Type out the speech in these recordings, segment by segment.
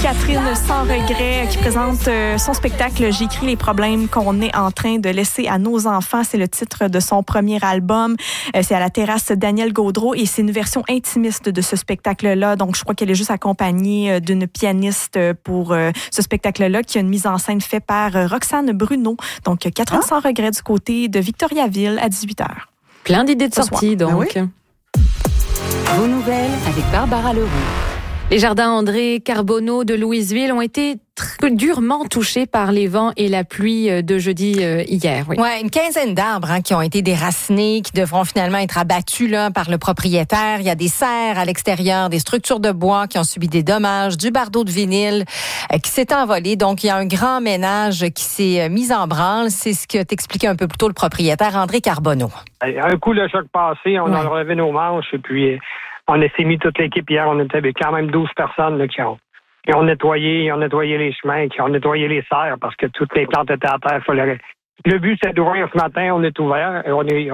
Catherine Sans Regret qui présente son spectacle « J'écris les problèmes qu'on est en train de laisser à nos enfants ». C'est le titre de son premier album. C'est à la terrasse Daniel Gaudreault et c'est une version intimiste de ce spectacle-là. Donc, je crois qu'elle est juste accompagnée d'une pianiste pour ce spectacle-là qui a une mise en scène faite par Roxane Bruno. Donc, Catherine Sans Regret du côté de Victoriaville à 18h. Plein d'idées de sortie, donc. Ah oui? Vos nouvelles avec Barbara Leroux. Les jardins André Carbonneau de Louisville ont été durement touchés par les vents et la pluie de jeudi hier. Oui. Ouais, une quinzaine d'arbres qui ont été déracinés, qui devront finalement être abattus par le propriétaire. Il y a des serres à l'extérieur, des structures de bois qui ont subi des dommages, du bardeau de vinyle qui s'est envolé. Donc, il y a un grand ménage qui s'est mis en branle. C'est ce que t'expliquait un peu plus tôt le propriétaire André Carbonneau. Un coup, le choc passé, on a relevé nos manches et puis on s'est mis toute l'équipe hier. On était avec quand même 12 personnes là, qui ont nettoyé les chemins, qui ont nettoyé les serres parce que toutes les plantes étaient à terre. Le but, c'est d'ouvrir ce matin. On est ouvert.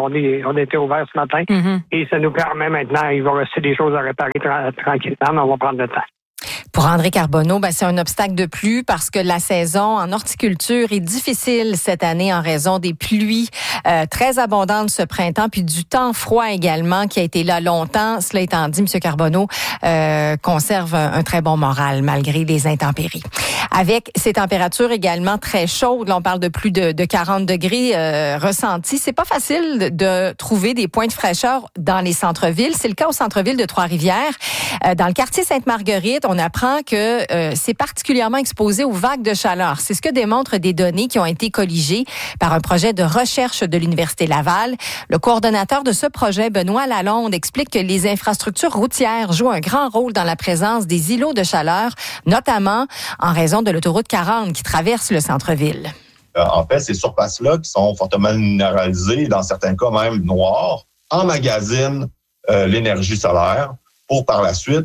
On était ouvert ce matin. Mm-hmm. Et ça nous permet maintenant, il va rester des choses à réparer tranquillement, mais on va prendre le temps. Pour André Carbonneau, c'est un obstacle de plus parce que la saison en horticulture est difficile cette année en raison des pluies très abondantes ce printemps, puis du temps froid également qui a été là longtemps. Cela étant dit, M. Carbonneau conserve un très bon moral malgré les intempéries. Avec ces températures également très chaudes, là, on parle de plus de 40 degrés ressentis, c'est pas facile de trouver des points de fraîcheur dans les centres-villes. C'est le cas au centre-ville de Trois-Rivières. Dans le quartier Sainte-Marguerite, on apprend que c'est particulièrement exposé aux vagues de chaleur. C'est ce que démontrent des données qui ont été colligées par un projet de recherche de l'Université Laval. Le coordonnateur de ce projet, Benoît Lalonde, explique que les infrastructures routières jouent un grand rôle dans la présence des îlots de chaleur, notamment en raison de l'autoroute 40 qui traverse le centre-ville. En fait, ces surfaces-là qui sont fortement minéralisées, dans certains cas même noires, emmagasinent l'énergie solaire pour par la suite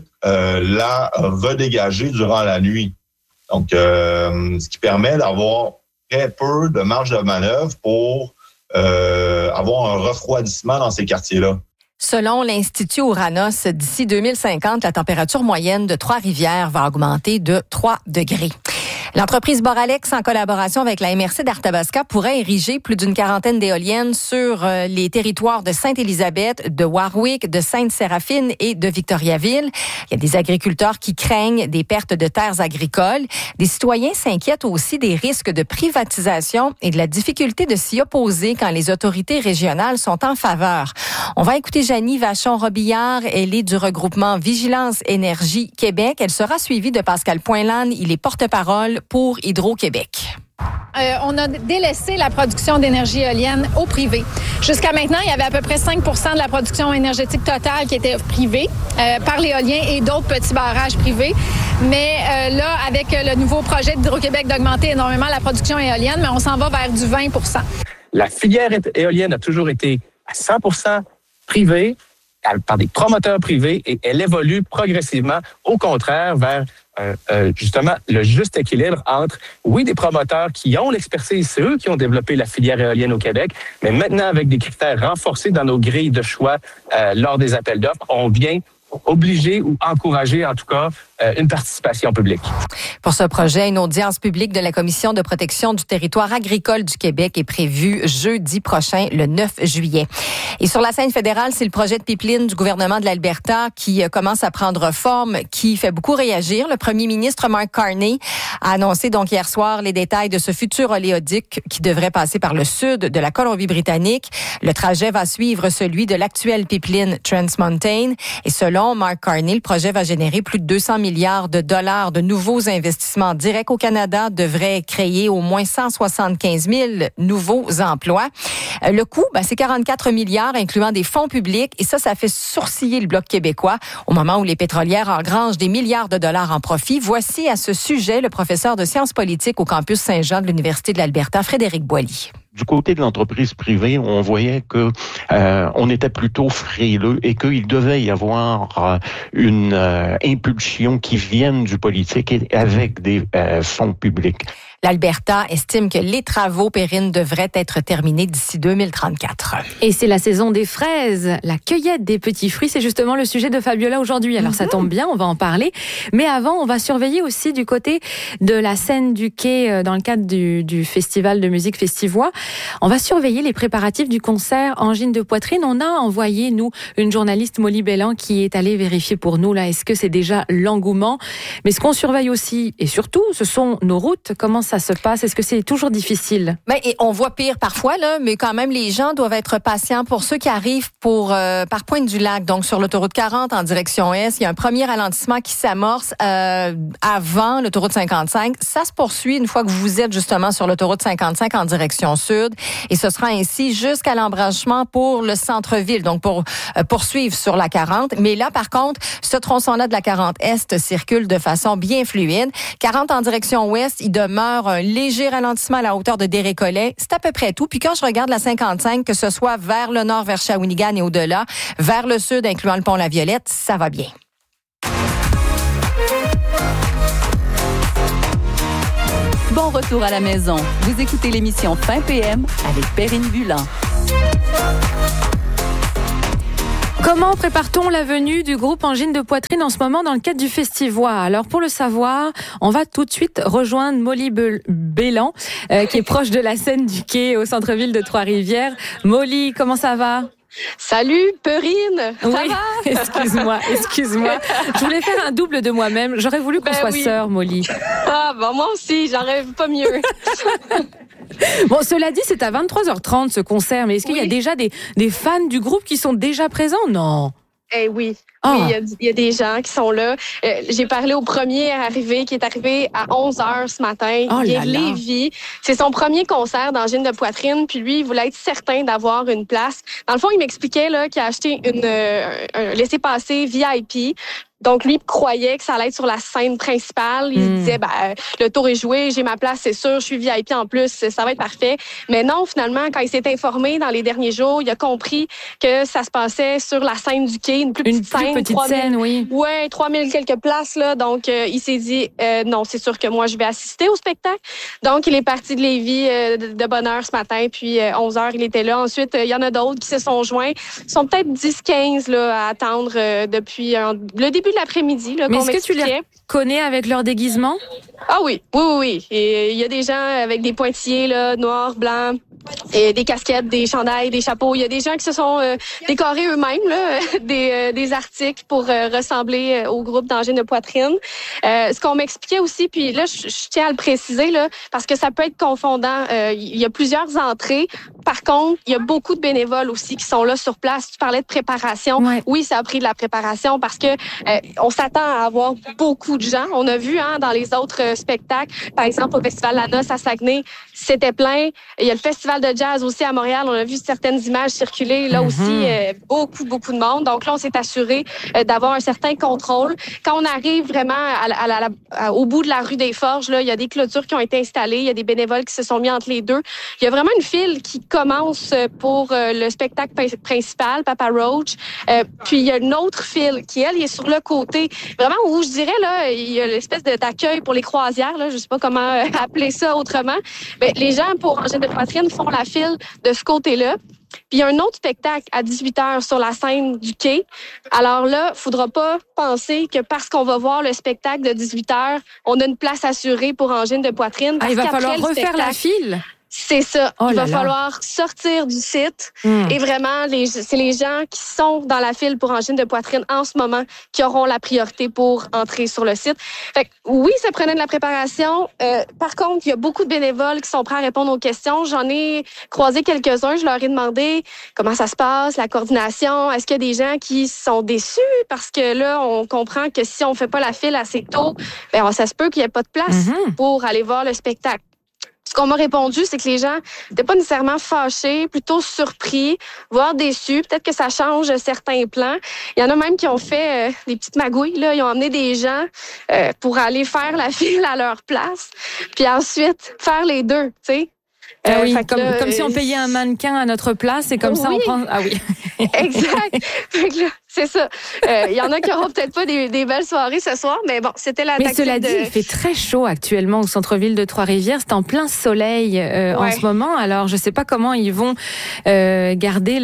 la redégager durant la nuit. Donc, ce qui permet d'avoir très peu de marge de manœuvre pour avoir un refroidissement dans ces quartiers-là. Selon l'Institut Ouranos, d'ici 2050, la température moyenne de Trois-Rivières va augmenter de 3 degrés. L'entreprise Boralex, en collaboration avec la MRC d'Arthabasca, pourrait ériger plus d'une quarantaine d'éoliennes sur les territoires de Sainte-Élisabeth, de Warwick, de Sainte-Séraphine et de Victoriaville. Il y a des agriculteurs qui craignent des pertes de terres agricoles. Des citoyens s'inquiètent aussi des risques de privatisation et de la difficulté de s'y opposer quand les autorités régionales sont en faveur. On va écouter Janie Vachon-Robillard. Elle est du regroupement Vigilance Énergie Québec. Elle sera suivie de Pascal Poinlane. Il est porte-parole pour Hydro-Québec. On a délaissé la production d'énergie éolienne au privé. Jusqu'à maintenant, il y avait à peu près 5 % de la production énergétique totale qui était privée par l'éolien et d'autres petits barrages privés. Mais là, avec le nouveau projet d'Hydro-Québec d'augmenter énormément la production éolienne, mais on s'en va vers du 20 %. La filière éolienne a toujours été à 100 % privée, par des promoteurs privés, et elle évolue progressivement, au contraire, vers justement le juste équilibre entre, oui, des promoteurs qui ont l'expertise, c'est eux qui ont développé la filière éolienne au Québec, mais maintenant avec des critères renforcés dans nos grilles de choix lors des appels d'offres, on vient obliger ou encourager, en tout cas, une participation publique. Pour ce projet, une audience publique de la Commission de protection du territoire agricole du Québec est prévue jeudi prochain, le 9 juillet. Et sur la scène fédérale, c'est le projet de pipeline du gouvernement de l'Alberta qui commence à prendre forme, qui fait beaucoup réagir. Le premier ministre Mark Carney a annoncé donc hier soir les détails de ce futur oléoduc qui devrait passer par le sud de la Colombie-Britannique. Le trajet va suivre celui de l'actuelle pipeline Trans Mountain. Et selon Mark Carney, le projet va générer plus de 200 milliards de dollars de nouveaux investissements directs au Canada, devrait créer au moins 175 000 nouveaux emplois. Le coût, c'est 44 milliards, incluant des fonds publics, et ça fait sourciller le Bloc québécois au moment où les pétrolières engrangent des milliards de dollars en profit. Voici à ce sujet le professeur de sciences politiques au campus Saint-Jean de l'Université de l'Alberta, Frédéric Boilly. du côté de l'entreprise privée, on voyait que on était plutôt frileux et qu'il devait y avoir une impulsion qui vienne du politique et avec des fonds publics. L'Alberta estime que les travaux, Perrine, devraient être terminés d'ici 2034. Et c'est la saison des fraises, la cueillette des petits fruits. C'est justement le sujet de Fabiola aujourd'hui. Alors ça tombe bien, on va en parler. Mais avant, on va surveiller aussi du côté de la scène du quai dans le cadre du festival de musique Festivois. On va surveiller les préparatifs du concert Angine de poitrine. On a envoyé, nous, une journaliste, Molly Bellan, qui est allée vérifier pour nous, là, est-ce que c'est déjà l'engouement. Mais ce qu'on surveille aussi, et surtout, ce sont nos routes. Comment ça se passe? Est-ce que c'est toujours difficile? Et on voit pire parfois, là, mais quand même, les gens doivent être patients. Pour ceux qui arrivent par Pointe-du-Lac, donc sur l'autoroute 40 en direction Est, il y a un premier ralentissement qui s'amorce avant l'autoroute 55. Ça se poursuit une fois que vous êtes justement sur l'autoroute 55 en direction Sud. Et ce sera ainsi jusqu'à l'embranchement pour le centre-ville, donc pour poursuivre sur la 40. Mais là, par contre, ce tronçon-là de la 40 Est circule de façon bien fluide. 40 en direction Ouest, il demeure un léger ralentissement à la hauteur de Desrécollets. C'est à peu près tout. Puis quand je regarde la 55, que ce soit vers le nord, vers Shawinigan et au-delà, vers le sud, incluant le pont La Violette, ça va bien. Bon retour à la maison. Vous écoutez l'émission Fin PM avec Perrine Bulan. Comment prépare-t-on la venue du groupe Angine de poitrine en ce moment dans le cadre du Festivois? Alors, pour le savoir, on va tout de suite rejoindre Molly Bellan, qui est proche de la scène du quai au centre-ville de Trois-Rivières. Molly, comment ça va? Salut, Perrine! Ça oui, va? excuse-moi. Je voulais faire un double de moi-même. J'aurais voulu qu'on soit sœurs, Molly. Ah, moi aussi, j'en rêve pas mieux. Bon, cela dit, c'est à 23h30 ce concert, mais est-ce qu'il y a déjà des fans du groupe qui sont déjà présents? Non. Oui. Oui, il y a des gens qui sont là. J'ai parlé au premier arrivé, qui est arrivé à 11h ce matin. Il vient de Lévis. C'est son premier concert d'Angine de poitrine, puis lui, il voulait être certain d'avoir une place. Dans le fond, il m'expliquait là qu'il a acheté un laissez-passer VIP. Donc, lui croyait que ça allait être sur la scène principale. Il se disait, le tour est joué, j'ai ma place, c'est sûr, je suis VIP en plus, ça va être parfait. Mais non, finalement, quand il s'est informé dans les derniers jours, il a compris que ça se passait sur la scène du quai, une plus petite scène, oui. Ouais, 3000 quelques places, là. Donc, il s'est dit, non, c'est sûr que moi, je vais assister au spectacle. Donc, il est parti de Lévis de bonne heure ce matin, puis 11h, il était là. Ensuite, il y en a d'autres qui se sont joints. Ils sont peut-être 10-15 là, à attendre depuis le début de l'après-midi. Là, mais est-ce que tu les connais avec leur déguisement? Ah oui. Et il y a des gens avec des pointillés là, noirs, blancs, et des casquettes, des chandails, des chapeaux. Il y a des gens qui se sont décorés eux-mêmes là, des articles pour ressembler au groupe d'Angine de poitrine. Ce qu'on m'expliquait aussi, puis là, je tiens à le préciser là, parce que ça peut être confondant. Il y a plusieurs entrées. Par contre, il y a beaucoup de bénévoles aussi qui sont là sur place. Tu parlais de préparation. Ouais. Oui, ça a pris de la préparation parce que on s'attend à avoir beaucoup de gens. On a vu dans les autres spectacles, par exemple au Festival La Noce à Saguenay, c'était plein. Il y a le Festival de jazz aussi à Montréal. On a vu certaines images circuler. Là aussi, beaucoup de monde. Donc là, on s'est assuré d'avoir un certain contrôle. Quand on arrive vraiment au bout de la rue des Forges, là, il y a des clôtures qui ont été installées. Il y a des bénévoles qui se sont mis entre les deux. Il y a vraiment une file qui commence pour le spectacle principal, Papa Roach. Puis il y a une autre file qui, elle, est sur le côté. Vraiment où je dirais, là, il y a l'espèce d'accueil pour les croisières. Là, je sais pas comment appeler ça autrement. Mais les gens pour Angine de poitrine font la file de ce côté-là. Puis il y a un autre spectacle à 18h sur la scène du quai. Alors là, il faudra pas penser que parce qu'on va voir le spectacle de 18h, on a une place assurée pour Angine de poitrine. Il va falloir refaire la file. C'est ça. Il va falloir sortir du site et vraiment, c'est les gens qui sont dans la file pour Angine de poitrine en ce moment qui auront la priorité pour entrer sur le site. Fait que, oui, ça prenait de la préparation. Par contre, il y a beaucoup de bénévoles qui sont prêts à répondre aux questions. J'en ai croisé quelques-uns. Je leur ai demandé comment ça se passe, la coordination. Est-ce qu'il y a des gens qui sont déçus parce que là, on comprend que si on fait pas la file assez tôt, ça se peut qu'il n'y ait pas de place pour aller voir le spectacle. Ce qu'on m'a répondu, c'est que les gens n'étaient pas nécessairement fâchés, plutôt surpris, voire déçus. Peut-être que ça change certains plans. Il y en a même qui ont fait des petites magouilles. Là. Ils ont emmené des gens pour aller faire la file à leur place, puis ensuite faire les deux, tu sais. Oui, comme si on payait un mannequin à notre place et comme ça on prend... Ah oui. Exact. C'est ça. Il y en a qui n'auront peut-être pas des belles soirées ce soir, mais bon, c'était la tactique. Mais cela dit, il fait très chaud actuellement au centre-ville de Trois-Rivières. C'est en plein soleil en ce moment. Alors, je ne sais pas comment ils vont garder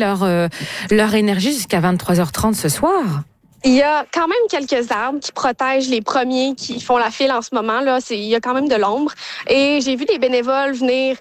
leur énergie jusqu'à 23h30 ce soir. Il y a quand même quelques arbres qui protègent les premiers qui font la file en ce moment. Là, il y a quand même de l'ombre. Et j'ai vu des bénévoles venir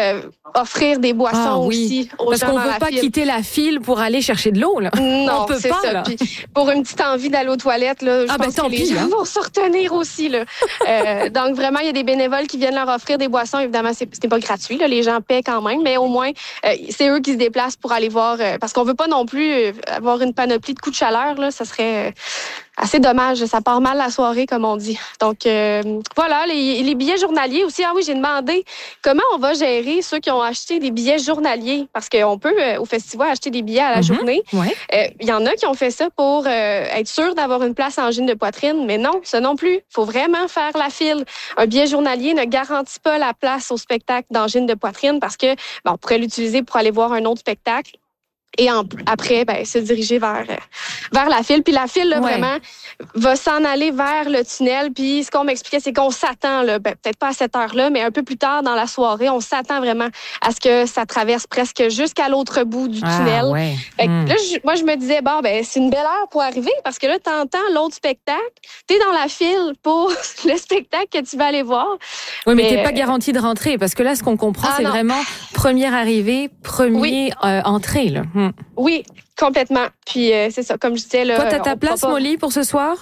offrir des boissons aussi aux gens. Parce qu'on ne veut pas quitter la file pour aller chercher de l'eau. Là. Non, on peut c'est pas. Ça. Là. Puis, pour une petite envie d'aller aux toilettes, là, je pense que les gens vont se retenir aussi. Là. Donc vraiment, il y a des bénévoles qui viennent leur offrir des boissons. Évidemment, c'est pas gratuit. Là, les gens paient quand même, mais au moins, c'est eux qui se déplacent pour aller voir. Parce qu'on veut pas non plus avoir une panoplie de coups de chaleur. Là, ça serait assez dommage. Ça part mal la soirée, comme on dit. Donc, voilà, les billets journaliers aussi. Ah oui, j'ai demandé comment on va gérer ceux qui ont acheté des billets journaliers. Parce qu'on peut, au festival, acheter des billets à la journée. Il y en a qui ont fait ça pour être sûr d'avoir une place en gîne de poitrine. Mais non, ça non plus. Il faut vraiment faire la file. Un billet journalier ne garantit pas la place au spectacle dans gîne de poitrine parce que on pourrait l'utiliser pour aller voir un autre spectacle. Et après, se diriger vers la file. Puis la file, là, vraiment, va s'en aller vers le tunnel. Puis ce qu'on m'expliquait, c'est qu'on s'attend, là, peut-être pas à cette heure-là, mais un peu plus tard dans la soirée, on s'attend vraiment à ce que ça traverse presque jusqu'à l'autre bout du tunnel. Ouais. Fait que là, moi, je me disais, c'est une belle heure pour arriver parce que là, t'entends l'autre spectacle. T'es dans la file pour le spectacle que tu vas aller voir. Oui, mais t'es pas garanti de rentrer parce que là, ce qu'on comprend, c'est vraiment première arrivée, premier entrée, là. Oui, complètement. Puis c'est ça, comme je disais... Là, toi, t'as ta place, Molly, pour ce soir?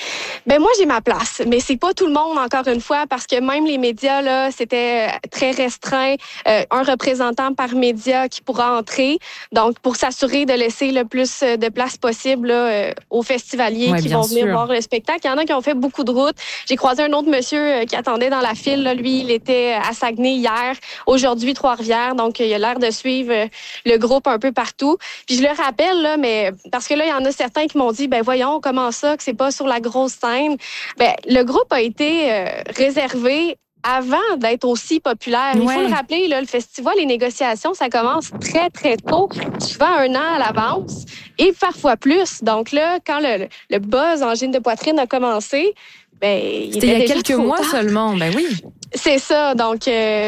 Ben moi, j'ai ma place, mais c'est pas tout le monde, encore une fois, parce que même les médias, là, c'était très restreint. Un représentant par média qui pourra entrer. Donc, pour s'assurer de laisser le plus de place possible là, aux festivaliers qui vont venir voir le spectacle. Il y en a qui ont fait beaucoup de routes. J'ai croisé un autre monsieur qui attendait dans la file. Là. Lui, il était à Saguenay hier, aujourd'hui Trois-Rivières. Donc, il a l'air de suivre le groupe un peu partout. Puis je le rappelle, là, mais parce que là, il y en a certains qui m'ont dit, voyons, comment ça, que c'est pas sur la grosse scène. Le groupe a été réservé avant d'être aussi populaire. Il faut le rappeler, là, le festival, les négociations, ça commence très, très tôt, souvent 1 an à l'avance et parfois plus. Donc là, quand le buzz en gîne de poitrine a commencé, c'était il y a quelques mois seulement, oui. C'est ça, donc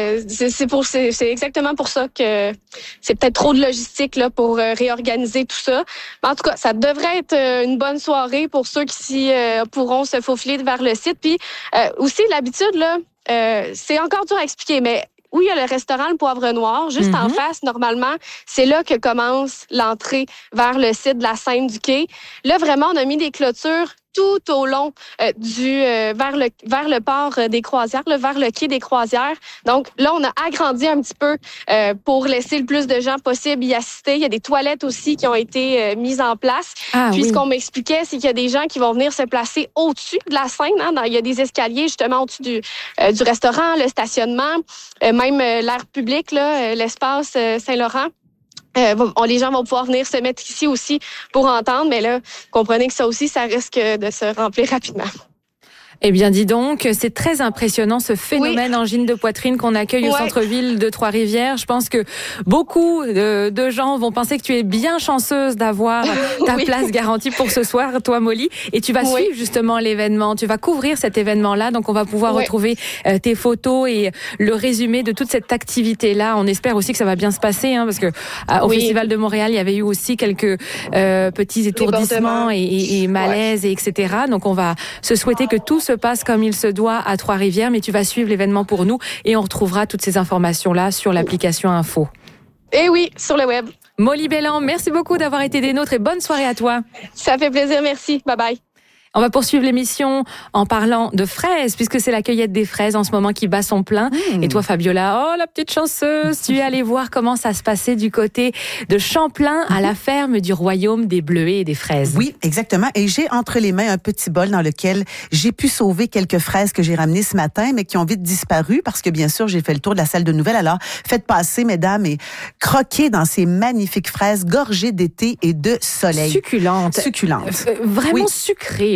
c'est exactement pour ça que c'est peut-être trop de logistique là pour réorganiser tout ça. Mais en tout cas, ça devrait être une bonne soirée pour ceux qui pourront se faufiler vers le site. Puis aussi l'habitude là, c'est encore dur à expliquer, mais oui, il y a le restaurant Le Poivre Noir, juste en face, normalement. C'est là que commence l'entrée vers le site de la scène du quai. Là, vraiment, on a mis des clôtures tout au long vers le port des Croisières, là, vers le quai des Croisières. Donc là, on a agrandi un petit peu pour laisser le plus de gens possible y assister. Il y a des toilettes aussi qui ont été mises en place. Puis ce qu'on m'expliquait, c'est qu'il y a des gens qui vont venir se placer au-dessus de la scène. Il y a des escaliers justement au-dessus du restaurant, le stationnement, même l'aire publique, là, l'espace Saint-Laurent. Les gens vont pouvoir venir se mettre ici aussi pour entendre, mais là, comprenez que ça aussi, ça risque de se remplir rapidement. Eh bien, dis donc, c'est très impressionnant ce phénomène en gîne de poitrine qu'on accueille au centre-ville de Trois-Rivières. Je pense que beaucoup de gens vont penser que tu es bien chanceuse d'avoir ta place garantie pour ce soir, toi, Molly. Et tu vas suivre justement l'événement. Tu vas couvrir cet événement-là. Donc, on va pouvoir retrouver tes photos et le résumé de toute cette activité-là. On espère aussi que ça va bien se passer, parce que au Festival de Montréal, il y avait eu aussi quelques petits étourdissements et malaises, etc. Donc, on va se souhaiter que tout se passe comme il se doit à Trois-Rivières, mais tu vas suivre l'événement pour nous et on retrouvera toutes ces informations-là sur l'application Info. Et oui, sur le web. Molly Belland, merci beaucoup d'avoir été des nôtres et bonne soirée à toi. Ça fait plaisir, merci. Bye bye. On va poursuivre l'émission en parlant de fraises, puisque c'est la cueillette des fraises en ce moment qui bat son plein. Et toi, Fabiola, la petite chanceuse, tu es allée voir comment ça se passait du côté de Champlain à la ferme du Royaume des Bleuets et des Fraises. Oui, exactement. Et j'ai entre les mains un petit bol dans lequel j'ai pu sauver quelques fraises que j'ai ramenées ce matin, mais qui ont vite disparu parce que, bien sûr, j'ai fait le tour de la salle de nouvelles. Alors, faites passer, mesdames, et croquez dans ces magnifiques fraises gorgées d'été et de soleil. Succulentes. Succulentes. Vraiment sucrées.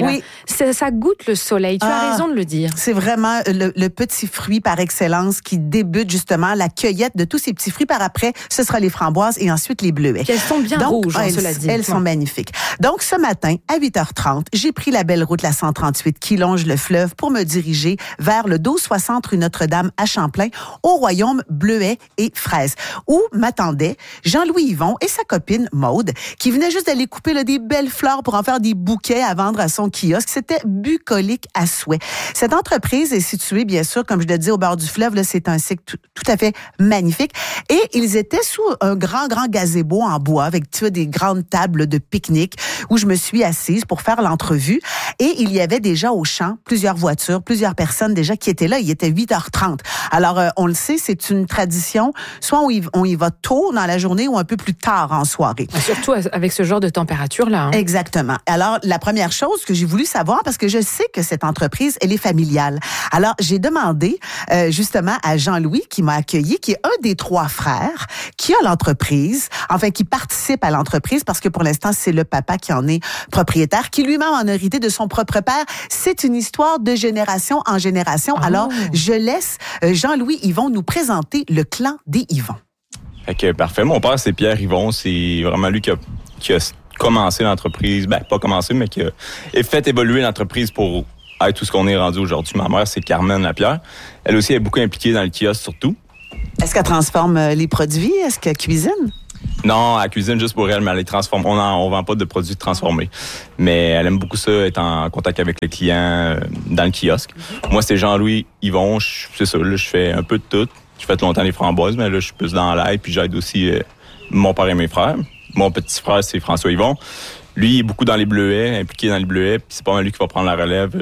là. Oui. Ça goûte le soleil. Tu as raison de le dire. C'est vraiment le petit fruit par excellence qui débute justement la cueillette de tous ces petits fruits. Par après, ce sera les framboises et ensuite les bleuets. Puis elles sont bien rouges, cela dit. Elles sont magnifiques. Donc, ce matin, à 8h30, j'ai pris la belle route, la 138, qui longe le fleuve pour me diriger vers le 1260 rue Notre-Dame à Champlain, au Royaume Bleuets et Fraises, où m'attendaient Jean-Louis Yvon et sa copine Maude, qui venaient juste d'aller couper là, des belles fleurs pour en faire des bouquets à vendre à son kiosque. C'était bucolique à souhait. Cette entreprise est située, bien sûr, comme je le dis, au bord du fleuve. Là, c'est un site tout à fait magnifique. Et ils étaient sous un grand gazebo en bois avec des grandes tables de pique-nique où je me suis assise pour faire l'entrevue. Et il y avait déjà au champ plusieurs voitures, plusieurs personnes déjà qui étaient là. Il était 8h30. Alors, on le sait, c'est une tradition. Soit on y va tôt dans la journée ou un peu plus tard en soirée. Surtout avec ce genre de température-là. Hein. Exactement. Alors, la première chose que j'ai voulu savoir, parce que je sais que cette entreprise, elle est familiale. Alors, j'ai demandé justement à Jean-Louis, qui m'a accueilli, qui est un des 3 frères, qui a l'entreprise, enfin, qui participe à l'entreprise, parce que pour l'instant, c'est le papa qui en est propriétaire, qui lui-même en a hérité de son propre père. C'est une histoire de génération en génération. Alors, je laisse Jean-Louis Yvon nous présenter le clan des Yvon. Fait que, parfait. Mon père, c'est Pierre Yvon. C'est vraiment lui qui a commencé l'entreprise. Ben, pas commencé, mais qui a fait évoluer l'entreprise pour être tout ce qu'on est rendu aujourd'hui. Ma mère, c'est Carmen Lapierre. Elle aussi est beaucoup impliquée dans le kiosque, surtout. Est-ce qu'elle transforme les produits? Est-ce qu'elle cuisine? Non, elle cuisine juste pour elle, mais elle les transforme. On vend pas de produits transformés. Mais elle aime beaucoup ça, être en contact avec les clients dans le kiosque. Moi, c'est Jean-Louis Yvon. C'est ça, là, je fais un peu de tout. Je fais longtemps les framboises, mais là, je suis plus dans l'ail, puis j'aide aussi mon père et mes frères. Mon petit frère, c'est François Yvon. Lui, il est beaucoup dans les bleuets, impliqué dans les bleuets, puis c'est pas mal lui qui va prendre la relève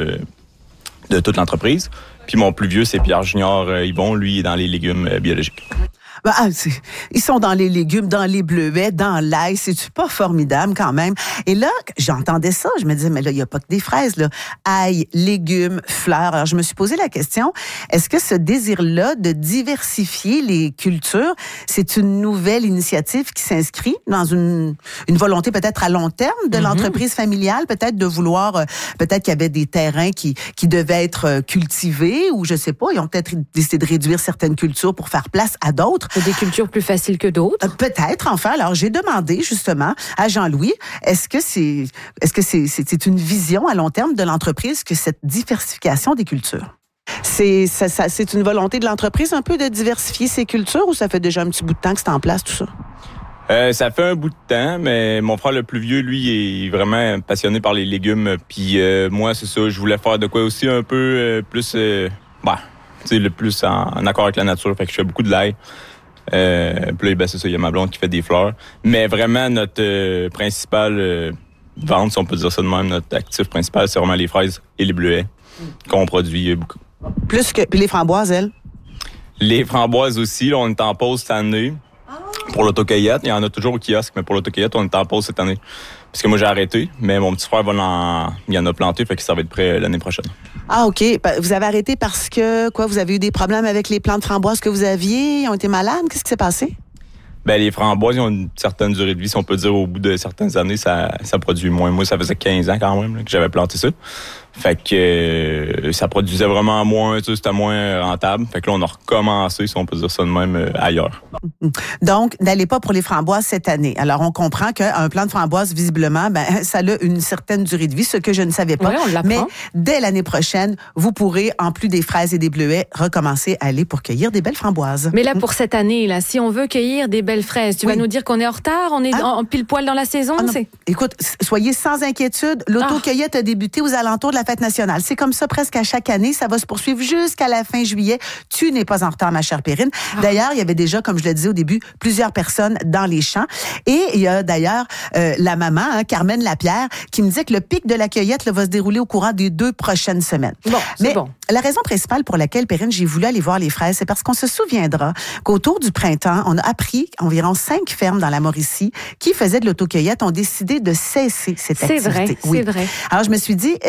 de toute l'entreprise. Puis mon plus vieux, c'est Pierre Junior Yvon. Lui, il est dans les légumes biologiques. Ils sont dans les légumes, dans les bleuets, dans l'ail. C'est-tu pas formidable quand même? Et là, j'entendais ça. Je me disais, mais là, il n'y a pas que des fraises, là. Ail, légumes, fleurs. Alors, je me suis posé la question, est-ce que ce désir-là de diversifier les cultures, c'est une nouvelle initiative qui s'inscrit dans une volonté peut-être à long terme de l'entreprise familiale, peut-être de vouloir, peut-être qu'il y avait des terrains qui devaient être cultivés ou je sais pas, ils ont peut-être décidé de réduire certaines cultures pour faire place à d'autres. Des cultures plus faciles que d'autres? Peut-être, enfin. Alors, j'ai demandé justement à Jean-Louis, est-ce que c'est une vision à long terme de l'entreprise que cette diversification des cultures? C'est une volonté de l'entreprise un peu de diversifier ses cultures ou ça fait déjà un petit bout de temps que c'est en place, tout ça? Ça fait un bout de temps, mais mon frère le plus vieux, lui, est vraiment passionné par les légumes. Puis moi, c'est ça, je voulais faire de quoi aussi un peu plus... le plus en accord avec la nature. Fait que je fais beaucoup de l'ail. Puis là, ben, c'est ça, il y a ma blonde qui fait des fleurs. Mais vraiment, notre principale vente, si on peut dire ça de même, notre actif principal, c'est vraiment les fraises et les bleuets qu'on produit beaucoup. Puis les framboises, elles? Les framboises aussi, là, on est en pause cette année. Pour l'autocueillette, il y en a toujours au kiosque, mais pour l'autocueillette, on est en pause cette année. Parce que moi, j'ai arrêté, mais mon petit frère il en a planté, fait que ça va être prêt l'année prochaine. Ah, OK. Vous avez arrêté parce que, vous avez eu des problèmes avec les plants de framboises que vous aviez? Ils ont été malades? Qu'est-ce qui s'est passé? Ben, les framboises, ils ont une certaine durée de vie. Si on peut dire, au bout de certaines années, ça produit moins. Moi, ça faisait 15 ans quand même là, que j'avais planté ça. Fait que ça produisait vraiment moins, c'était moins rentable. Fait que là, on a recommencé, si on peut dire ça de même, ailleurs. Donc, n'allez pas pour les framboises cette année. Alors, on comprend qu'un plant de framboise, visiblement, ça a une certaine durée de vie, ce que je ne savais pas. Oui, on l'apprend. Mais dès l'année prochaine, vous pourrez, en plus des fraises et des bleuets, recommencer à aller pour cueillir des belles framboises. Mais là, pour cette année, là, si on veut cueillir des belles fraises, tu vas nous dire qu'on est en retard, on est en pile poil dans la saison? Écoute, soyez sans inquiétude. L'autocueillette a débuté aux alentours de la fête nationale. C'est comme ça presque à chaque année. Ça va se poursuivre jusqu'à la fin juillet. Tu n'es pas en retard, ma chère Perrine. D'ailleurs, il y avait déjà, comme je le disais au début, plusieurs personnes dans les champs. Et il y a d'ailleurs la maman, Carmen Lapierre, qui me dit que le pic de la cueillette va se dérouler au courant des 2 prochaines semaines. Mais la raison principale pour laquelle, Perrine, j'ai voulu aller voir les fraises, c'est parce qu'on se souviendra qu'autour du printemps, on a appris qu'environ 5 fermes dans la Mauricie qui faisaient de l'autocueillette ont décidé de cesser cette activité. C'est vrai. Alors, je me suis dit, est-ce que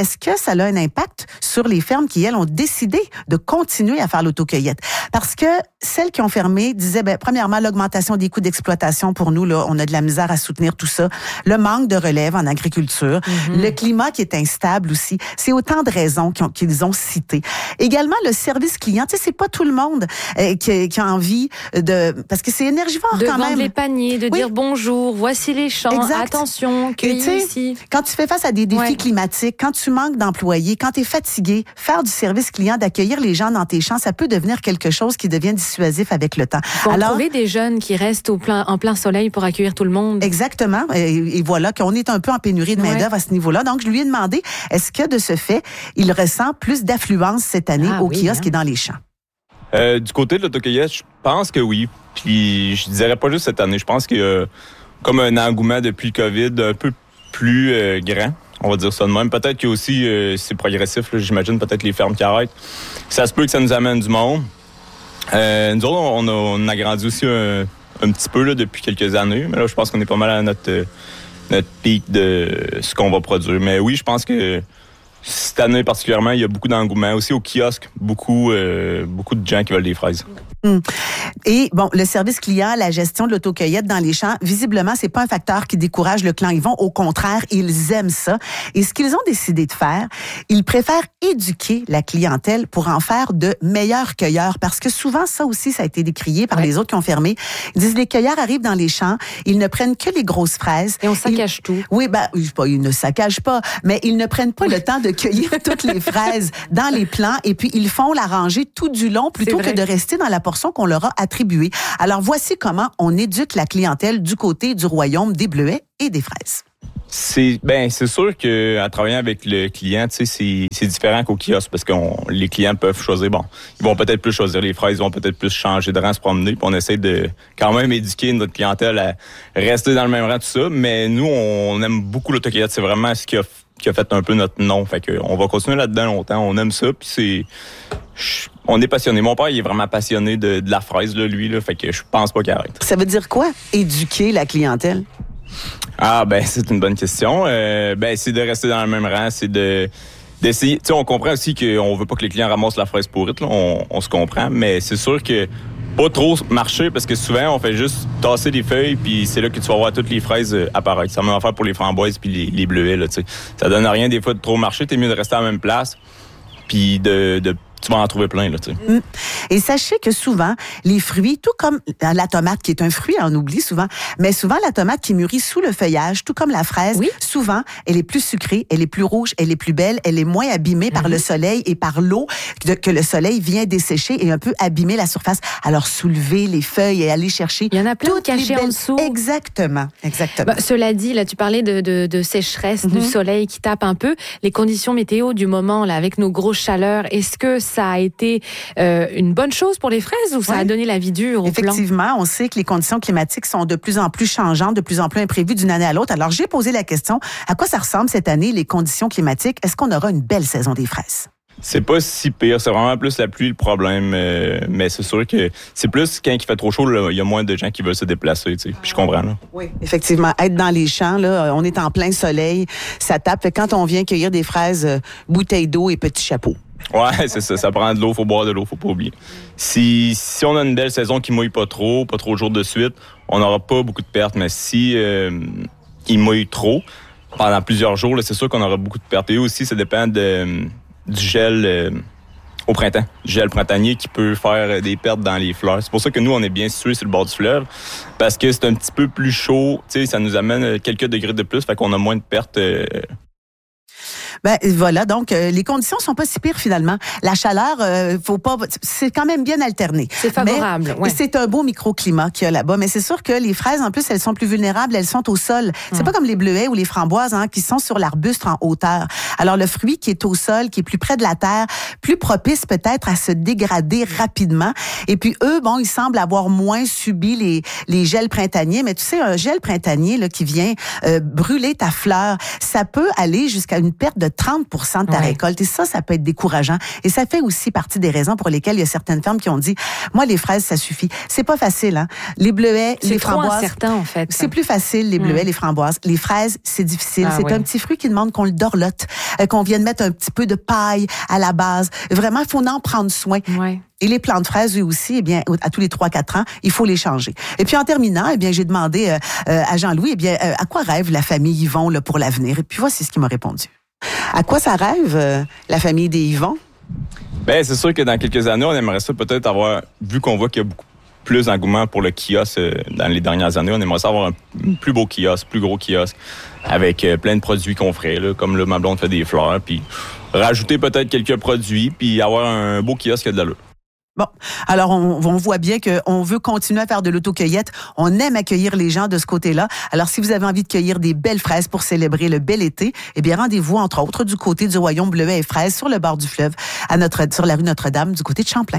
ça a un impact sur les fermes qui, elles, ont décidé de continuer à faire l'autocueillette. Parce que celles qui ont fermé disaient, premièrement, l'augmentation des coûts d'exploitation pour nous, là, on a de la misère à soutenir tout ça. Le manque de relève en agriculture, le climat qui est instable aussi. C'est autant de raisons qu'ils ont citées. Également, le service client. Tu sais, c'est pas tout le monde qui a envie parce que c'est énergivore quand même. De vendre les paniers, de dire bonjour, voici les champs, attention, cueillez ici. Quand tu fais face à des défis climatiques, quand tu manques d'employés, quand tu es fatigué, faire du service client, d'accueillir les gens dans tes champs, ça peut devenir quelque chose qui devient dissuasif avec le temps. Alors, trouver des jeunes qui restent en plein soleil pour accueillir tout le monde. Exactement. Et voilà qu'on est un peu en pénurie de main-d'œuvre à ce niveau-là. Donc, je lui ai demandé, est-ce que de ce fait, il ressent plus d'affluence cette année au kiosque et dans les champs? Du côté de l'autocueillette, je pense que oui. Puis, je dirais pas juste cette année. Je pense qu'il y a comme un engouement depuis le COVID un peu plus grand. On va dire ça de même. Peut-être que aussi, c'est progressif, là, j'imagine, peut-être les fermes qui arrêtent. Ça se peut que ça nous amène du monde. Nous autres, on a grandi aussi un petit peu là, depuis quelques années. Mais là, je pense qu'on est pas mal à notre pic de ce qu'on va produire. Mais oui, je pense que cette année particulièrement, il y a beaucoup d'engouement. Aussi au kiosque, beaucoup de gens qui veulent des fraises. Et bon, le service client, la gestion de l'autocueillette dans les champs, visiblement, c'est pas un facteur qui décourage le clan Yvon. Au contraire, ils aiment ça. Et ce qu'ils ont décidé de faire, ils préfèrent éduquer la clientèle pour en faire de meilleurs cueilleurs. Parce que souvent, ça aussi, ça a été décrié par les autres qui ont fermé. Ils disent, les cueilleurs arrivent dans les champs, ils ne prennent que les grosses fraises. Et on saccage tout. Oui, ils ne saccagent pas, mais ils ne prennent pas le temps de cueillir toutes les fraises dans les plants et puis ils font la rangée tout du long plutôt que de rester dans la portion qu'on leur a attribuée. Alors, voici comment on éduque la clientèle du côté du royaume des bleuets et des fraises. C'est sûr que à travailler avec le client, tu sais, c'est différent qu'au kiosque parce que les clients peuvent choisir. Bon, ils vont peut-être plus choisir les fraises, ils vont peut-être plus changer de rang, se promener. Puis on essaie de quand même éduquer notre clientèle à rester dans le même rang, tout ça. Mais nous, on aime beaucoup l'autocueillette. C'est vraiment ce qui a fait un peu notre nom. Fait que on va continuer là-dedans longtemps. On aime ça. Puis on est passionné. Mon père, il est vraiment passionné de la fraise, là, lui. Là, fait que je pense pas qu'il arrête. Ça veut dire quoi, éduquer la clientèle? Ah, c'est une bonne question. C'est de rester dans le même rang. C'est d'essayer. Tu sais, on comprend aussi qu'on veut pas que les clients ramassent la fraise pourrite. Là. On se comprend. Mais c'est sûr que pas trop marcher parce que souvent, on fait juste tasser des feuilles puis c'est là que tu vas voir toutes les fraises apparaître. Ça va faire pour les framboises puis les bleuets, là, tu sais. Ça donne rien des fois de trop marcher. T'es mieux de rester à la même place puis tu vas en trouver plein, là, tu sais. Et sachez que souvent, les fruits, tout comme la tomate, qui est un fruit, on oublie souvent, mais souvent la tomate qui mûrit sous le feuillage, tout comme la fraise, souvent, elle est plus sucrée, elle est plus rouge, elle est plus belle, elle est moins abîmée par le soleil et par l'eau que le soleil vient dessécher et un peu abîmer la surface. Alors, soulever les feuilles et aller chercher. Il y en a plein cachés en dessous. Exactement. Cela dit, là, tu parlais de sécheresse, du soleil qui tape un peu. Les conditions météo du moment, là, avec nos grosses chaleurs, est-ce que ça a été une bonne chose pour les fraises ou ça a donné la vie dure au plan? Effectivement, on sait que les conditions climatiques sont de plus en plus changeantes, de plus en plus imprévues d'une année à l'autre. Alors, j'ai posé la question, à quoi ça ressemble cette année, les conditions climatiques? Est-ce qu'on aura une belle saison des fraises? C'est pas si pire. C'est vraiment plus la pluie le problème. Mais c'est sûr que c'est plus quand il fait trop chaud, il y a moins de gens qui veulent se déplacer. Tu sais. Puis je comprends. Là. Oui, effectivement. Être dans les champs, là, on est en plein soleil, ça tape. Fait quand on vient cueillir des fraises, bouteille d'eau et petit chapeau. Ouais, c'est ça. Ça prend de l'eau, faut boire de l'eau, faut pas oublier. Si on a une belle saison qui mouille pas trop de jours de suite, on n'aura pas beaucoup de pertes. Mais si il mouille trop pendant plusieurs jours, là, c'est sûr qu'on aura beaucoup de pertes. Et aussi, ça dépend du gel au printemps. Du gel printanier qui peut faire des pertes dans les fleurs. C'est pour ça que nous, on est bien situés sur le bord du fleuve parce que c'est un petit peu plus chaud. Tu sais, ça nous amène quelques degrés de plus, fait qu'on a moins de pertes. Voilà, donc les conditions sont pas si pires finalement. La chaleur, c'est quand même bien alterné. C'est favorable. Mais c'est un beau microclimat qu'il y a là-bas. Mais c'est sûr que les fraises, en plus, elles sont plus vulnérables. Elles sont au sol. C'est pas comme les bleuets ou les framboises qui sont sur l'arbuste en hauteur. Alors le fruit qui est au sol, qui est plus près de la terre, plus propice peut-être à se dégrader rapidement. Et puis eux, ils semblent avoir moins subi les gels printaniers. Mais tu sais, un gel printanier là qui vient brûler ta fleur, ça peut aller jusqu'à une perte de 30% de ta récolte. Et ça peut être décourageant. Et ça fait aussi partie des raisons pour lesquelles il y a certaines fermes qui ont dit, moi, les fraises, ça suffit. C'est pas facile, hein. Les bleuets, les framboises. C'est trop incertain, en fait. C'est plus facile, les bleuets, les framboises. Les fraises, c'est difficile. C'est un petit fruit qui demande qu'on le dorlote, qu'on vienne mettre un petit peu de paille à la base. Vraiment, il faut en prendre soin. Ouais. Et les plants de fraises, eux aussi, eh bien, à tous les 3-4 ans, il faut les changer. Et puis, en terminant, eh bien, j'ai demandé à Jean-Louis, eh bien, à quoi rêve la famille Yvon là, pour l'avenir? Et puis, voici ce qu'il m'a répondu. À quoi ça rêve, la famille des Yvon? Ben, c'est sûr que dans quelques années, on aimerait ça peut-être avoir, vu qu'on voit qu'il y a beaucoup plus d'engouement pour le kiosque dans les dernières années, on aimerait ça avoir un plus beau kiosque, plus gros kiosque, avec plein de produits qu'on ferait, là, comme le ma blonde fait des fleurs, puis rajouter peut-être quelques produits, puis avoir un beau kiosque de l'allure. Bon, alors on voit bien qu'on veut continuer à faire de l'autocueillette. On aime accueillir les gens de ce côté-là. Alors si vous avez envie de cueillir des belles fraises pour célébrer le bel été, eh bien rendez-vous entre autres du côté du Royaume Bleuets et Fraises sur le bord du fleuve, sur la rue Notre-Dame, du côté de Champlain.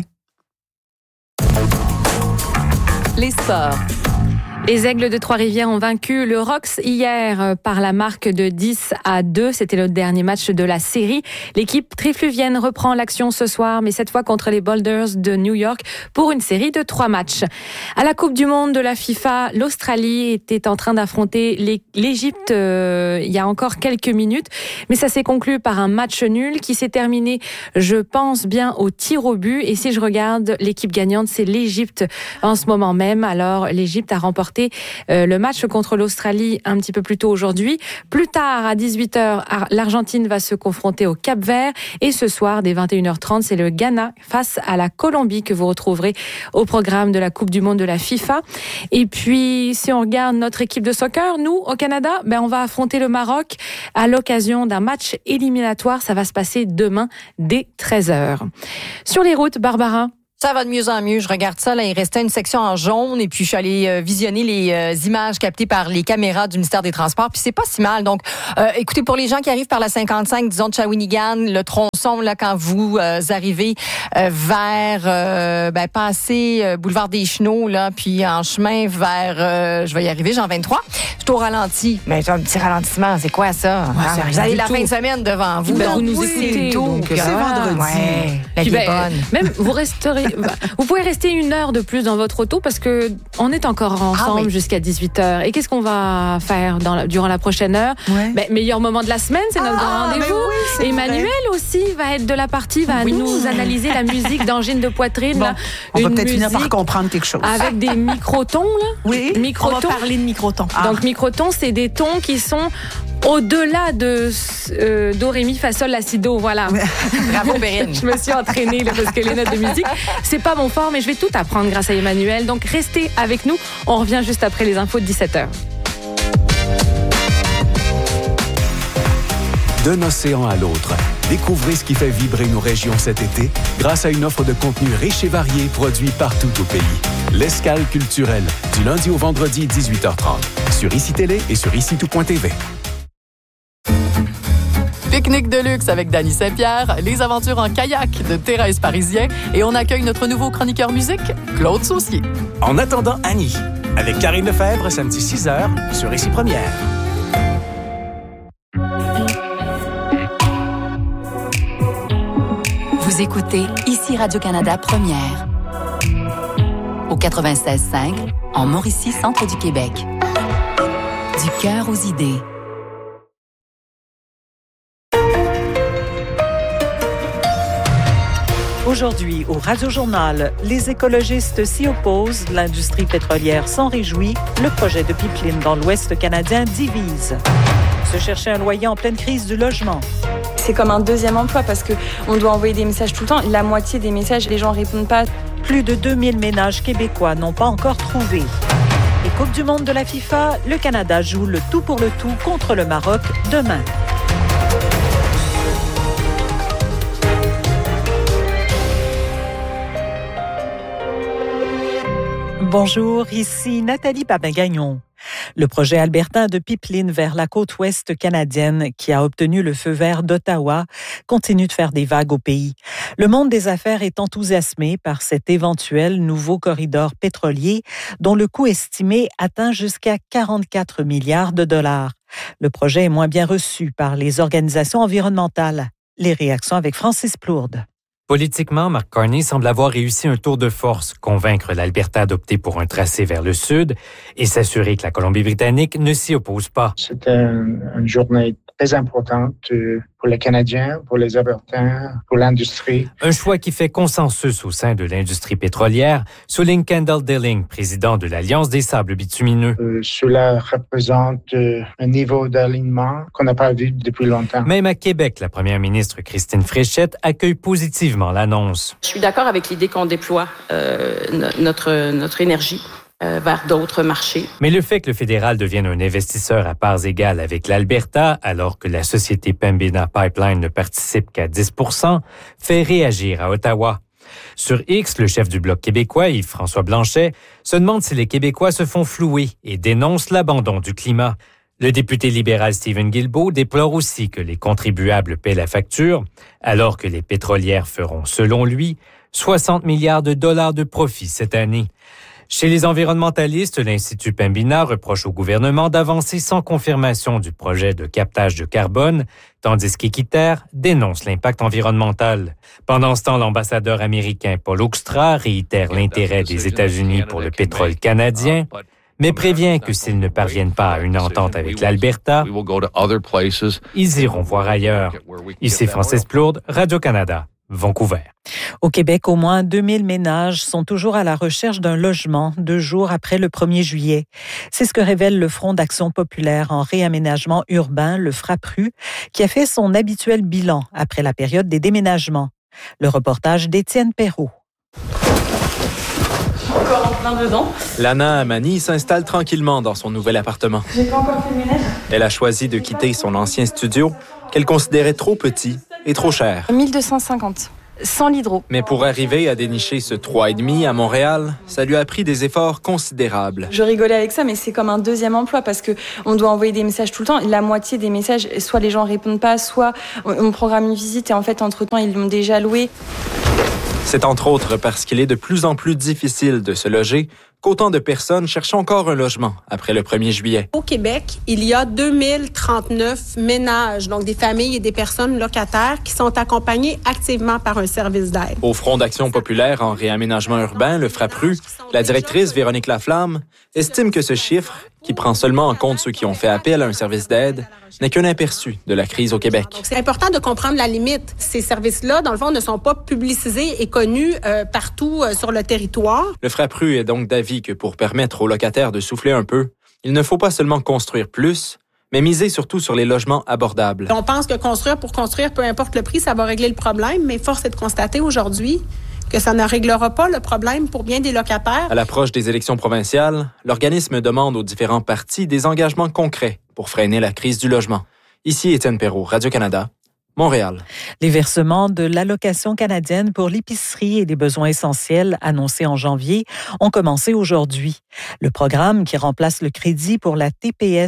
Les sports. Les Aigles de Trois-Rivières ont vaincu le Rox hier par la marque de 10-2. C'était le dernier match de la série. L'équipe trifluvienne reprend l'action ce soir, mais cette fois contre les Boulders de New York pour une série de 3 matchs. À la Coupe du Monde de la FIFA, l'Australie était en train d'affronter l'Égypte il y a encore quelques minutes, mais ça s'est conclu par un match nul qui s'est terminé, je pense bien, au tir au but. Et si je regarde l'équipe gagnante, c'est l'Égypte en ce moment même. Alors l'Égypte a remporté le match contre l'Australie un petit peu plus tôt aujourd'hui. Plus tard, à 18h, l'Argentine va se confronter au Cap-Vert. Et ce soir, dès 21h30, c'est le Ghana face à la Colombie que vous retrouverez au programme de la Coupe du Monde de la FIFA. Et puis, si on regarde notre équipe de soccer, nous, au Canada, on va affronter le Maroc à l'occasion d'un match éliminatoire. Ça va se passer demain dès 13h. Sur les routes, Barbara. Ça va de mieux en mieux. Je regarde ça. Là, il restait une section en jaune et puis je suis allée visionner les images captées par les caméras du ministère des Transports. Puis c'est pas si mal. Donc, écoutez, pour les gens qui arrivent par la 55, disons de Shawinigan, le tronçon, là, quand vous arrivez vers passer boulevard des Chenaux, là, puis en chemin vers, je vais y arriver, Jean 23. Je suis au ralenti. Mais c'est un petit ralentissement. C'est quoi ça? Vous avez la fin de semaine devant vous. Vous nous écoutez. Donc, c'est vendredi. Ouais, la vie est bonne. Même, vous pouvez rester 1 heure de plus dans votre auto parce que on est encore ensemble jusqu'à 18h. Et qu'est-ce qu'on va faire durant la prochaine heure? Meilleur moment de la semaine, c'est notre grand rendez-vous. Oui, Emmanuel aussi va être de la partie, va nous analyser la musique d'angine de poitrine. Bon, là. On va peut-être finir par comprendre quelque chose. Avec des microtons, là. Oui, on va parler de microtons. Donc, microtons, c'est des tons qui sont au-delà de do, ré, mi, fa, sol, la, si, do, voilà. Bravo, Bérine. Je me suis entraînée là, parce que les notes de musique, c'est pas mon fort, mais je vais tout apprendre grâce à Emmanuel. Donc, restez avec nous. On revient juste après les infos de 17h. D'un océan à l'autre, découvrez ce qui fait vibrer nos régions cet été grâce à une offre de contenu riche et varié produit partout au pays. L'Escale culturelle, du lundi au vendredi 18h30, sur ICI Télé et sur ICI-tout.tv. Pique-nique de luxe avec Dany Saint-Pierre, les aventures en kayak de Thérèse Parisien et on accueille notre nouveau chroniqueur musique, Claude Saucier. En attendant Annie, avec Karine Lefebvre, samedi 6h, sur ICI Première. Vous écoutez ICI Radio-Canada Première. Au 96.5, en Mauricie, centre du Québec. Du cœur aux idées. Aujourd'hui, au Radio-Journal, les écologistes s'y opposent, l'industrie pétrolière s'en réjouit, le projet de pipeline dans l'Ouest canadien divise. Se chercher un loyer en pleine crise du logement. C'est comme un deuxième emploi parce qu'on doit envoyer des messages tout le temps. La moitié des messages, les gens ne répondent pas. Plus de 2000 ménages québécois n'ont pas encore trouvé. Et Coupe du Monde de la FIFA, le Canada joue le tout pour le tout contre le Maroc demain. Bonjour, ici Nathalie Papin-Gagnon. Le projet albertain de pipeline vers la côte ouest canadienne, qui a obtenu le feu vert d'Ottawa, continue de faire des vagues au pays. Le monde des affaires est enthousiasmé par cet éventuel nouveau corridor pétrolier dont le coût estimé atteint jusqu'à 44 milliards de dollars. Le projet est moins bien reçu par les organisations environnementales. Les réactions avec Francis Plourde. Politiquement, Mark Carney semble avoir réussi un tour de force, convaincre l'Alberta d'opter pour un tracé vers le sud et s'assurer que la Colombie-Britannique ne s'y oppose pas. C'était une journée très importante pour les Canadiens, pour les Albertains, pour l'industrie. Un choix qui fait consensus au sein de l'industrie pétrolière, souligne Kendall Dilling, président de l'Alliance des sables bitumineux. Cela représente un niveau d'alignement qu'on n'a pas vu depuis longtemps. Même à Québec, la première ministre Christine Fréchette accueille positivement l'annonce. Je suis d'accord avec l'idée qu'on déploie notre énergie vers d'autres marchés. Mais le fait que le fédéral devienne un investisseur à parts égales avec l'Alberta, alors que la société Pembina Pipeline ne participe qu'à 10%, fait réagir à Ottawa. Sur X, le chef du Bloc québécois, Yves-François Blanchet, se demande si les Québécois se font flouer et dénonce l'abandon du climat. Le député libéral Stephen Guilbeault déplore aussi que les contribuables paient la facture, alors que les pétrolières feront, selon lui, 60 milliards de dollars de profit cette année. Chez les environnementalistes, l'Institut Pembina reproche au gouvernement d'avancer sans confirmation du projet de captage de carbone, tandis qu'Équiterre dénonce l'impact environnemental. Pendant ce temps, l'ambassadeur américain Paul Hoekstra réitère l'intérêt des États-Unis pour le pétrole canadien, mais prévient que s'ils ne parviennent pas à une entente avec l'Alberta, ils iront voir ailleurs. Ici Francis Plourde, Radio-Canada, Vancouver. Au Québec, au moins 2000 ménages sont toujours à la recherche d'un logement 2 jours après le 1er juillet. C'est ce que révèle le Front d'action populaire en réaménagement urbain, le FRAPRU, qui a fait son habituel bilan après la période des déménagements. Le reportage d'Étienne Perrault. Encore en plein dedans. Lana Amani s'installe tranquillement dans son nouvel appartement. J'ai pas encore fait le ménage. Elle a choisi de quitter son ancien studio qu'elle considérait trop petit et trop cher. 1250. Sans l'hydro. Mais pour arriver à dénicher ce 3,5 à Montréal, ça lui a pris des efforts considérables. Je rigolais avec ça, mais c'est comme un deuxième emploi parce que on doit envoyer des messages tout le temps. La moitié des messages, soit les gens répondent pas, soit on programme une visite et en fait, entre-temps, ils l'ont déjà loué. C'est entre autres parce qu'il est de plus en plus difficile de se loger qu'autant de personnes cherchent encore un logement après le 1er juillet. Au Québec, il y a 2039 ménages, donc des familles et des personnes locataires qui sont accompagnées activement par un service d'aide. Au Front d'action populaire en réaménagement urbain, le FRAPRU, la directrice Véronique Laflamme estime que ce chiffre, qui prend seulement en compte ceux qui ont fait appel à un service d'aide, n'est qu'un aperçu de la crise au Québec. Donc, c'est important de comprendre la limite. Ces services-là, dans le fond, ne sont pas publicisés et connus partout sur le territoire. Le FRAPRU est donc d'avis que pour permettre aux locataires de souffler un peu, il ne faut pas seulement construire plus, mais miser surtout sur les logements abordables. On pense que construire pour construire, peu importe le prix, ça va régler le problème, mais force est de constater aujourd'hui que ça ne réglera pas le problème pour bien des locataires. À l'approche des élections provinciales, l'organisme demande aux différents partis des engagements concrets pour freiner la crise du logement. Ici Étienne Perrault, Radio-Canada, Montréal. Les versements de l'allocation canadienne pour l'épicerie et les besoins essentiels annoncés en janvier ont commencé aujourd'hui. Le programme qui remplace le crédit pour la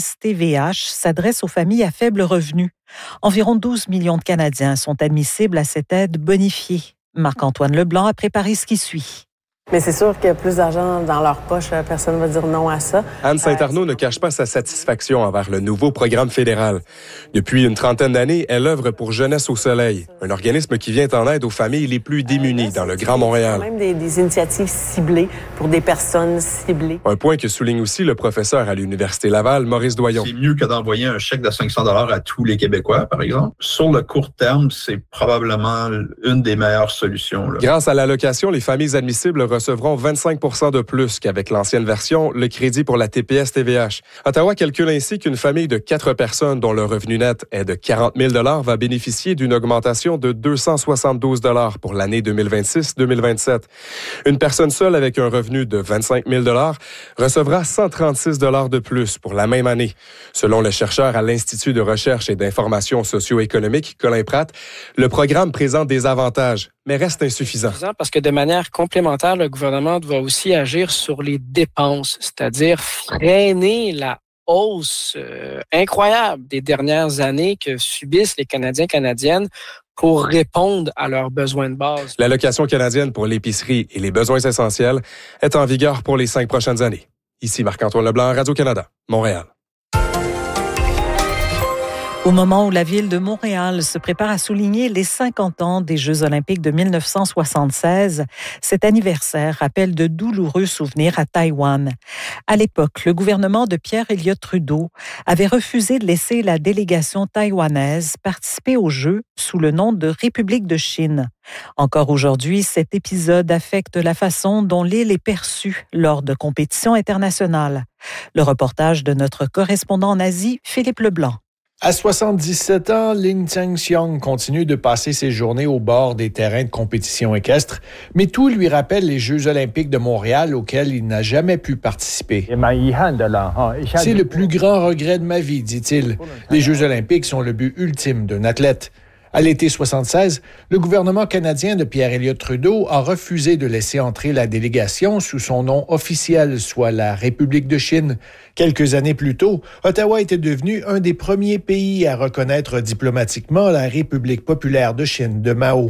TPS-TVH s'adresse aux familles à faible revenu. Environ 12 millions de Canadiens sont admissibles à cette aide bonifiée. Marc-Antoine Leblanc a préparé ce qui suit. Mais c'est sûr qu'il y a plus d'argent dans leur poche, personne ne va dire non à ça. Anne Saint-Arnaud ne cache pas sa satisfaction envers le nouveau programme fédéral. Depuis une trentaine d'années, elle œuvre pour Jeunesse au Soleil, un organisme qui vient en aide aux familles les plus démunies dans le Grand Montréal. Même des initiatives ciblées pour des personnes ciblées. Un point que souligne aussi le professeur à l'Université Laval, Maurice Doyon. C'est mieux que d'envoyer un chèque de 500 $ à tous les Québécois, par exemple. Sur le court terme, c'est probablement une des meilleures solutions. Là. Grâce à l'allocation, les familles admissibles recevront 25 % de plus qu'avec l'ancienne version, le crédit pour la TPS-TVH. Ottawa calcule ainsi qu'une famille de 4 personnes dont le revenu net est de 40 000 $ va bénéficier d'une augmentation de 272 $ pour l'année 2026-2027. Une personne seule avec un revenu de 25 000 $ recevra 136 $ de plus pour la même année. Selon le chercheur à l'Institut de recherche et d'information socio-économique, Colin Pratt, le programme présente des avantages, mais reste insuffisant. Parce que de manière complémentaire, le gouvernement doit aussi agir sur les dépenses, c'est-à-dire freiner la hausse incroyable des dernières années que subissent les Canadiens et Canadiennes pour répondre à leurs besoins de base. L'allocation canadienne pour l'épicerie et les besoins essentiels est en vigueur pour les 5 prochaines années. Ici Marc-Antoine Leblanc, Radio-Canada, Montréal. Au moment où la ville de Montréal se prépare à souligner les 50 ans des Jeux olympiques de 1976, cet anniversaire rappelle de douloureux souvenirs à Taïwan. À l'époque, le gouvernement de Pierre Elliott Trudeau avait refusé de laisser la délégation taïwanaise participer aux Jeux sous le nom de République de Chine. Encore aujourd'hui, cet épisode affecte la façon dont l'île est perçue lors de compétitions internationales. Le reportage de notre correspondant en Asie, Philippe Leblanc. À 77 ans, Lin Cheng-xiong continue de passer ses journées au bord des terrains de compétition équestre, mais tout lui rappelle les Jeux olympiques de Montréal auxquels il n'a jamais pu participer. C'est le plus grand regret de ma vie, dit-il. Les Jeux olympiques sont le but ultime d'un athlète. À l'été 76, le gouvernement canadien de Pierre Elliott Trudeau a refusé de laisser entrer la délégation sous son nom officiel, soit la République de Chine. Quelques années plus tôt, Ottawa était devenu un des premiers pays à reconnaître diplomatiquement la République populaire de Chine de Mao.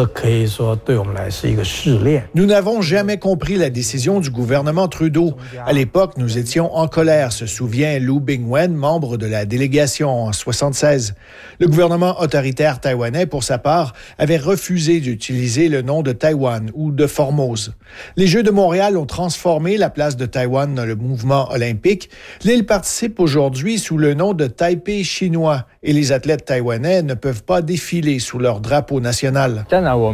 Nous n'avons jamais compris la décision du gouvernement Trudeau. À l'époque, nous étions en colère, se souvient Lu Bingwen, membre de la délégation en 76. Le gouvernement autoritaire taïwanais, pour sa part, avait refusé d'utiliser le nom de Taïwan ou de Formose. Les Jeux de Montréal ont transformé la place de Taïwan dans le mouvement olympique. L'île participe aujourd'hui sous le nom de Taipei chinois et les athlètes taïwanais ne peuvent pas défiler sous leur drapeau national.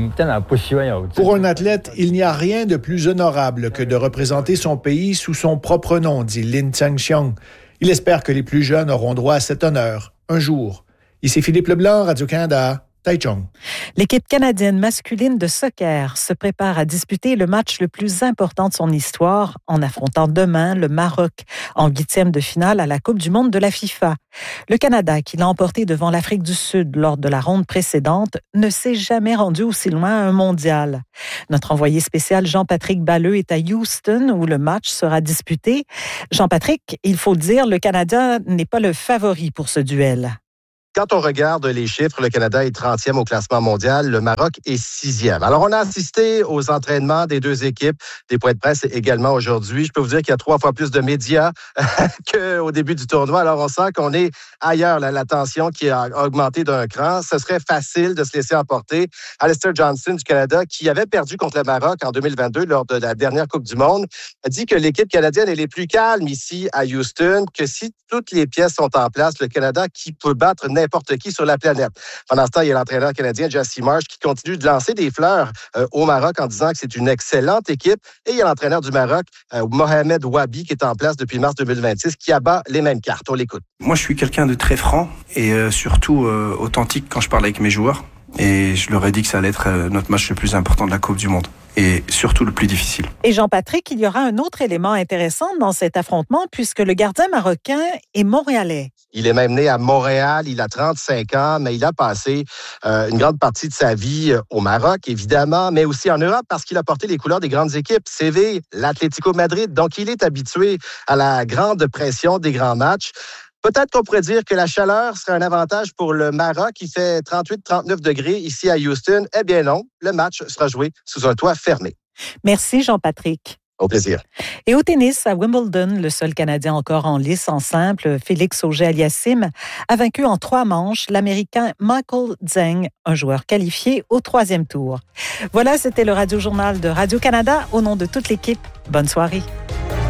Pour un athlète, il n'y a rien de plus honorable que de représenter son pays sous son propre nom, dit Lin Cheng-xiong. Il espère que les plus jeunes auront droit à cet honneur un jour. Ici Philippe Leblanc, Radio-Canada, Taichung. L'équipe canadienne masculine de soccer se prépare à disputer le match le plus important de son histoire en affrontant demain le Maroc en 8e de finale à la Coupe du monde de la FIFA. Le Canada, qui l'a emporté devant l'Afrique du Sud lors de la ronde précédente, ne s'est jamais rendu aussi loin à un mondial. Notre envoyé spécial Jean-Patrick Balleux est à Houston où le match sera disputé. Jean-Patrick, il faut dire, le Canada n'est pas le favori pour ce duel. Quand on regarde les chiffres, le Canada est 30e au classement mondial, le Maroc est 6e. Alors, on a assisté aux entraînements des deux équipes, des points de presse également aujourd'hui. Je peux vous dire qu'il y a 3 fois plus de médias qu'au début du tournoi. Alors, on sent qu'on est ailleurs. La tension qui a augmenté d'un cran. Ce serait facile de se laisser emporter. Alistair Johnston du Canada, qui avait perdu contre le Maroc en 2022 lors de la dernière Coupe du monde, a dit que l'équipe canadienne est les plus calmes ici à Houston, que si toutes les pièces sont en place, le Canada qui peut battre n'importe qui sur la planète. Pendant ce temps, il y a l'entraîneur canadien Jesse Marsh qui continue de lancer des fleurs au Maroc en disant que c'est une excellente équipe. Et il y a l'entraîneur du Maroc, Mohamed Wabi, qui est en place depuis mars 2026, qui abat les mêmes cartes. On l'écoute. Moi, je suis quelqu'un de très franc et surtout authentique quand je parle avec mes joueurs. Et je leur ai dit que ça allait être notre match le plus important de la Coupe du monde. Et surtout le plus difficile. Et Jean-Patrick, il y aura un autre élément intéressant dans cet affrontement puisque le gardien marocain est montréalais. Il est même né à Montréal, il a 35 ans, mais il a passé une grande partie de sa vie au Maroc, évidemment, mais aussi en Europe parce qu'il a porté les couleurs des grandes équipes, Séville, l'Atlético Madrid. Donc, il est habitué à la grande pression des grands matchs. Peut-être qu'on pourrait dire que la chaleur serait un avantage pour le Maroc. Il fait 38-39 degrés ici à Houston. Eh bien non, le match sera joué sous un toit fermé. Merci Jean-Patrick. Au plaisir. Et au tennis, à Wimbledon, le seul Canadien encore en lice en simple, Félix Auger-Aliassime, a vaincu en 3 manches l'Américain Michael Zheng, un joueur qualifié au 3e tour. Voilà, c'était le Radio-Journal de Radio-Canada. Au nom de toute l'équipe, bonne soirée.